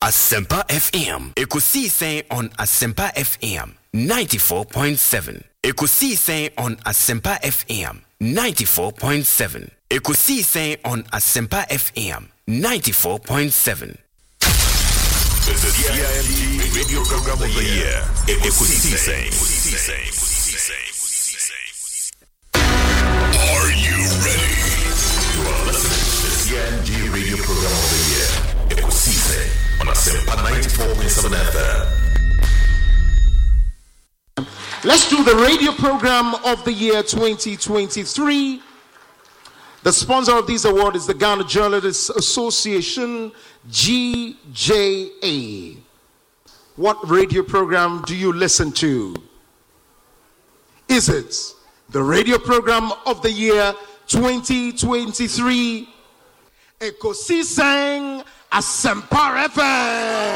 Asempa FM. Ekosi say on Asempa FM 94.7. Ekosi say on Asempa FM 94.7. Ekosi say on Asempa FM 94.7. The CIMG Radio Program of the Year. Ekosi say. Are you ready? You are listening to the CIMG Radio Program of the Year. Ekosi say on Asempa 94.7 FM. Let's do the radio program of the year 2023. The sponsor of this award is the Ghana Journalists Association, GJA. What radio program do you listen to? Is it the radio program of the year 2023? Ekosi sang Asempa FM.